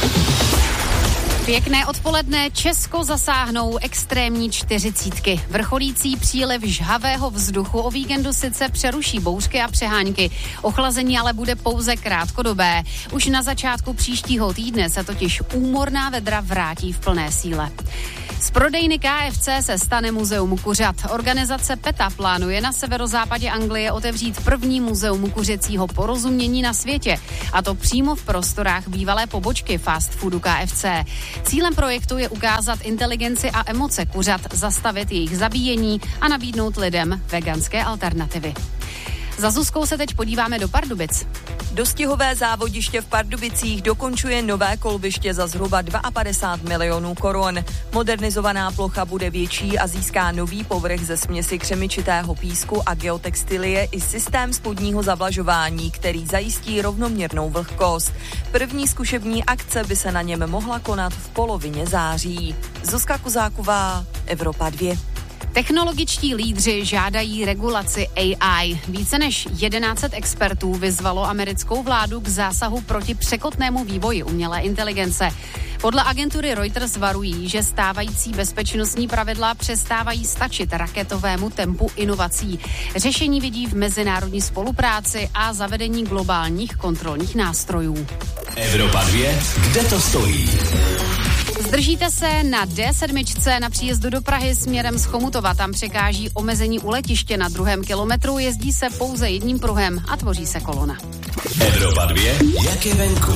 Pěkné odpoledne, Česko zasáhnou extrémní 40. Vrcholící příliv žhavého vzduchu o víkendu sice přeruší bouřky a přehánky, ochlazení ale bude pouze krátkodobé. Už na začátku příštího týdne se totiž úmorná vedra vrátí v plné síle. Z prodejny KFC se stane muzeum kuřat. Organizace PETA plánuje na severozápadě Anglie otevřít první muzeum kuřecího porozumění na světě, a to přímo v prostorách bývalé pobočky fast foodu KFC. Cílem projektu je ukázat inteligenci a emoce kuřat, zastavit jejich zabíjení a nabídnout lidem veganské alternativy. Za Zuzkou se teď podíváme do Pardubic. Dostihové závodiště v Pardubicích dokončuje nové kolbiště za zhruba 52 milionů korun. Modernizovaná plocha bude větší a získá nový povrch ze směsi křemičitého písku a geotextilie i systém spodního zavlažování, který zajistí rovnoměrnou vlhkost. První zkušební akce by se na něm mohla konat v polovině září. Zuzka Kozáková, Evropa 2. Technologičtí lídři žádají regulaci AI. Více než 1100 expertů vyzvalo americkou vládu k zásahu proti překotnému vývoji umělé inteligence. Podle agentury Reuters varují, že stávající bezpečnostní pravidla přestávají stačit raketovému tempu inovací. Řešení vidí v mezinárodní spolupráci a zavedení globálních kontrolních nástrojů. Evropa 2, kde to stojí? Zdržíte se na D7 na příjezdu do Prahy směrem z Chomutova. Tam překáží omezení u letiště na 2. kilometru, jezdí se pouze jedním pruhem a tvoří se kolona. Evropa 2, jak je venku?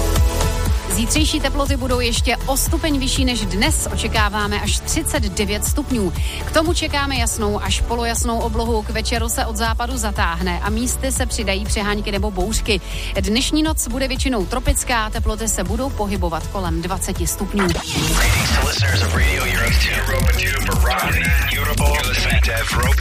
Zítřejší teploty budou ještě o stupeň vyšší než dnes, očekáváme až 39 stupňů. K tomu čekáme jasnou až polojasnou oblohu, k večeru se od západu zatáhne a místy se přidají přehánky nebo bouřky. Dnešní noc bude většinou tropická, teploty se budou pohybovat kolem 20 stupňů. Europa